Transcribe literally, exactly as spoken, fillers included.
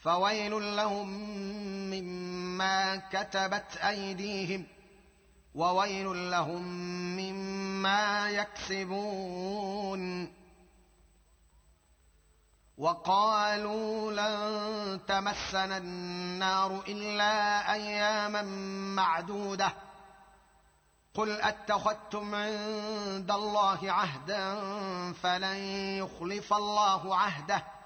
فويل لهم مما كتبت أيديهم وويل لهم مما يكسبون. وقالوا لن تمسنا النار إلا أياما معدودة قل أتخذتم عند الله عهدا فلن يخلف الله عهده